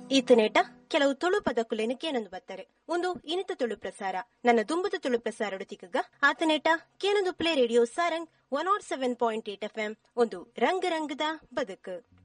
ಈತನೇಟ ಕೆಲವು ತುಳು ಪದಕುಲೆನು ಕೇನೊಂದು ಬತ್ತಾರೆ. ಒಂದು ಇನಿತ ತುಳು ಪ್ರಸಾರ ನನ್ನ ದುಂಬುದ ತುಳು ಪ್ರಸಾರ ತಿಕ್ಕಗ ಆತನೇಟ ಕೇನೊಂದು ಪ್ಲೇ ರೇಡಿಯೋ ಸಾರಂಗ್ 107.8 FM ಒಂದು ರಂಗ ರಂಗದ ಬದುಕು.